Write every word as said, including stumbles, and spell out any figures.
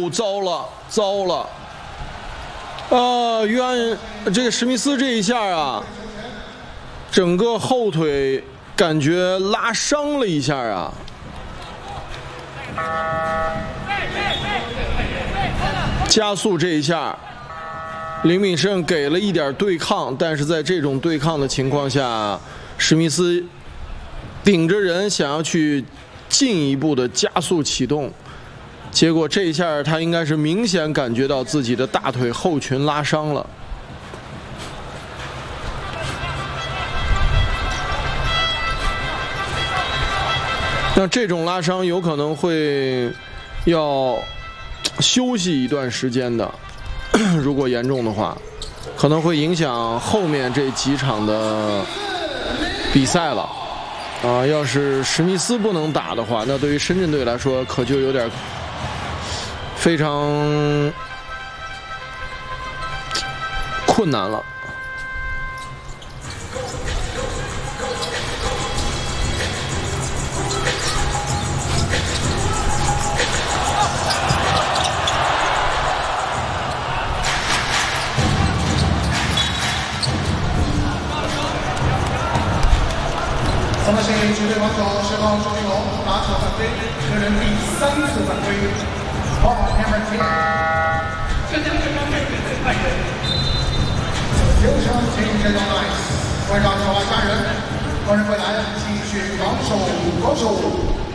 糟了，糟了！啊，约翰，这个史密斯这一下啊，整个后腿感觉拉伤了一下啊。加速这一下，林敏胜给了一点对抗，但是在这种对抗的情况下，史密斯顶着人想要去进一步的加速启动，结果这一下他应该是明显感觉到自己的大腿后群拉伤了。那这种拉伤有可能会要休息一段时间的，如果严重的话，可能会影响后面这几场的比赛了。啊，要是史密斯不能打的话，那对于深圳队来说可就有点非常困难了。 咱们是绝对王者十号朱一龙打场犯规，个人第三次犯规 ，Ball number ten。这将是方面对裁判人。流程请接到 nice， 会让小花家人，个人未来继续防守防守。